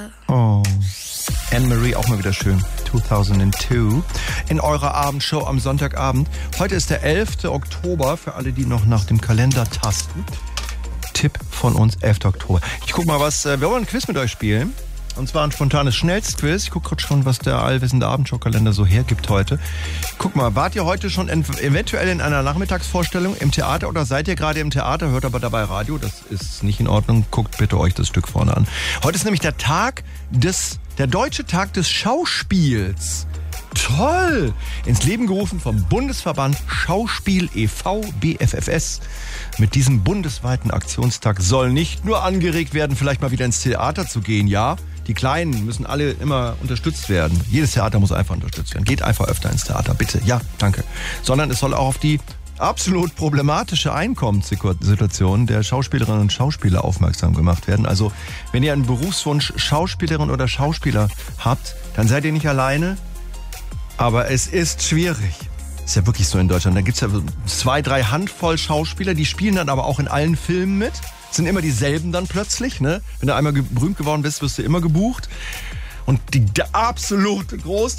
Oh. Anne-Marie, auch mal wieder schön. 2002. In eurer Abendshow am Sonntagabend. Heute ist der 11. Oktober, für alle, die noch nach dem Kalender tasten. Tipp von uns, 11. Oktober. Ich guck mal, wir wollen ein Quiz mit euch spielen. Und zwar ein spontanes Schnellstquiz. Ich gucke gerade schon, was der allwissende Abendshow-Kalender so hergibt heute. Guck mal, wart ihr heute schon eventuell in einer Nachmittagsvorstellung im Theater oder seid ihr gerade im Theater, hört aber dabei Radio? Das ist nicht in Ordnung. Guckt bitte euch das Stück vorne an. Heute ist nämlich der Deutsche Tag des Schauspiels. Toll! Ins Leben gerufen vom Bundesverband Schauspiel e.V. BFFS. Mit diesem bundesweiten Aktionstag soll nicht nur angeregt werden, vielleicht mal wieder ins Theater zu gehen, ja? Die Kleinen müssen alle immer unterstützt werden. Jedes Theater muss einfach unterstützt werden. Geht einfach öfter ins Theater, bitte. Ja, danke. Sondern es soll auch auf die absolut problematische Einkommenssituation der Schauspielerinnen und Schauspieler aufmerksam gemacht werden. Also, wenn ihr einen Berufswunsch Schauspielerin oder Schauspieler habt, dann seid ihr nicht alleine. Aber es ist schwierig. Ist ja wirklich so in Deutschland. Da gibt's ja 2, 3 Handvoll Schauspieler, die spielen dann aber auch in allen Filmen mit. Sind immer dieselben dann plötzlich, ne? Wenn du einmal berühmt geworden bist, wirst du immer gebucht. Und der absolute Großteil